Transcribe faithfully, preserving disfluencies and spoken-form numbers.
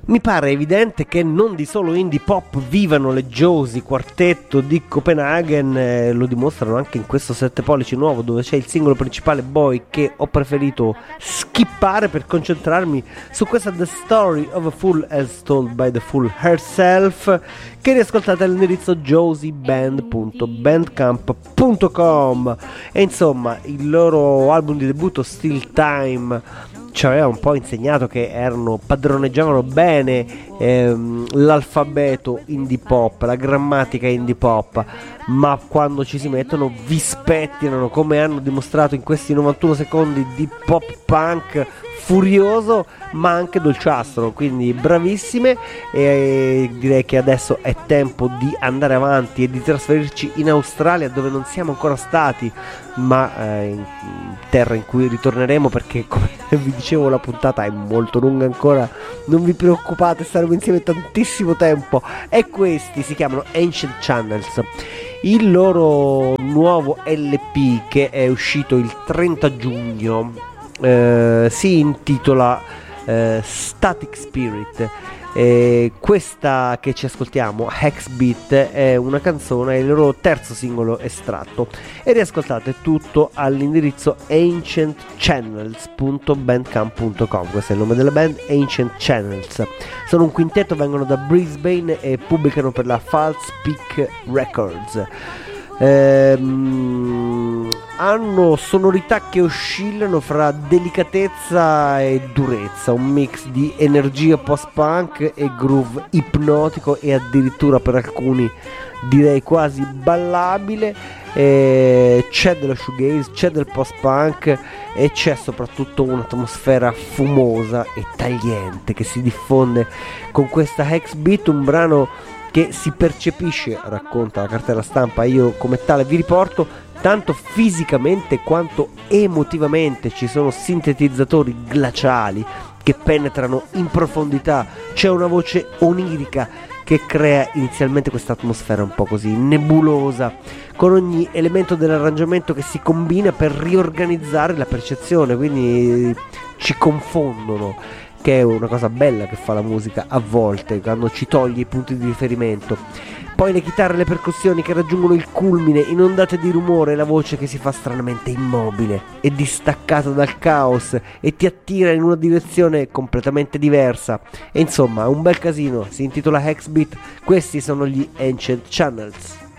Mi pare evidente che non di solo indie pop vivano le Josie, quartetto di Copenaghen, eh, lo dimostrano anche in questo sette pollici nuovo, dove c'è il singolo principale Boy, che ho preferito skippare per concentrarmi su questa The Story of a Fool as Told by the Fool Herself, che riascoltate all'indirizzo josieband punto bandcamp punto com. E insomma, il loro album di debutto Still Time ci aveva un po' insegnato che erano, padroneggiavano bene ehm, l'alfabeto indie pop, la grammatica indie pop, ma quando ci si mettono vi spettinano, come hanno dimostrato in questi novantuno secondi di pop punk furioso ma anche dolciastro, quindi bravissime. E direi che adesso è tempo di andare avanti e di trasferirci in Australia, dove non siamo ancora stati, ma eh, in terra in cui ritorneremo, perché come vi dicevo la puntata è molto lunga ancora, non vi preoccupate, staremo insieme tantissimo tempo. E questi si chiamano Ancient Channels. Il loro nuovo L P, che è uscito il trenta giugno, eh, si intitola eh, Static Spirit. E questa che ci ascoltiamo, Hexbeat, è una canzone, è il loro terzo singolo estratto, e riascoltate tutto all'indirizzo ancient channels punto bandcamp punto com. Questo è il nome della band, Ancient Channels. Sono un quintetto, vengono da Brisbane e pubblicano per la False Peak Records. Ehm, hanno sonorità che oscillano fra delicatezza e durezza, un mix di energia post-punk e groove ipnotico, e addirittura per alcuni direi quasi ballabile. E c'è dello shoegaze, c'è del post-punk e c'è soprattutto un'atmosfera fumosa e tagliente che si diffonde con questa Hexbeat, un brano che si percepisce, racconta la cartella stampa, io come tale vi riporto, tanto fisicamente quanto emotivamente. Ci sono sintetizzatori glaciali che penetrano in profondità, c'è una voce onirica che crea inizialmente questa atmosfera un po' così nebulosa, con ogni elemento dell'arrangiamento che si combina per riorganizzare la percezione, quindi ci confondono, che è una cosa bella che fa la musica a volte, quando ci toglie i punti di riferimento. Poi le chitarre e le percussioni che raggiungono il culmine, inondate di rumore, la voce che si fa stranamente immobile e distaccata dal caos e ti attira in una direzione completamente diversa. E insomma, un bel casino, si intitola Hexbeat, questi sono gli Ancient Channels.